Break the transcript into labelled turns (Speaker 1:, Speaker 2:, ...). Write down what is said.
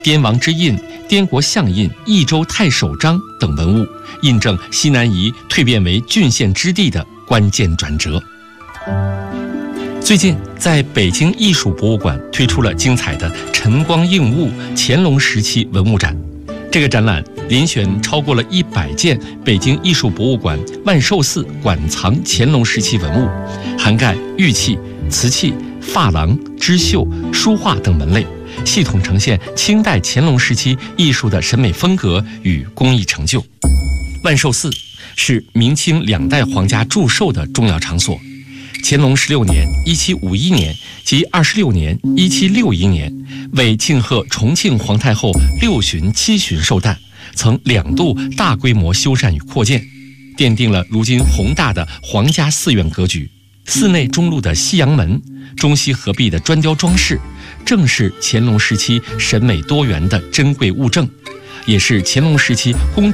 Speaker 1: 滇王之印、滇国相印、益州太守章等文物，印证西南夷蜕变为郡县之地的关键转折。最近，在北京艺术博物馆推出了精彩的晨光映物乾隆时期文物展。这个展览遴选超过了100件北京艺术博物馆万寿寺馆藏乾隆时期文物，涵盖玉器、瓷器、珐琅、织绣、书画等门类，系统呈现清代乾隆时期艺术的审美风格与工艺成就。万寿寺是明清2代皇家祝寿的重要场所。乾隆16年1751年及26年1761年，为庆贺重庆皇太后6旬7旬寿诞，曾2度大规模修缮与扩建，奠定了如今宏大的皇家寺院格局。寺内中路的西洋门、中西合璧的砖雕装饰，正是乾隆时期审美多元的珍贵物证，也是乾隆时期宫